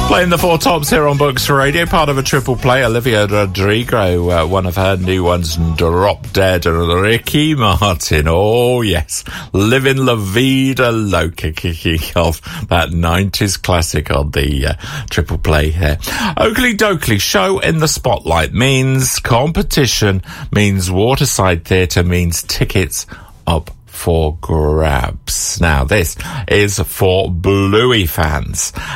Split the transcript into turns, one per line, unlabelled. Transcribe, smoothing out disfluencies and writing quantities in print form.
Playing the Four Tops here on Books Radio, part of a triple play. Olivia Rodrigo, one of her new ones, Drop Dead, and Ricky Martin. Oh, yes. Living La Vida Loca, kicking off that 90s classic on the triple play here. Oakley Dokley, show in the spotlight means competition, means Waterside Theatre, means tickets up for grabs. Now, this is for Bluey fans.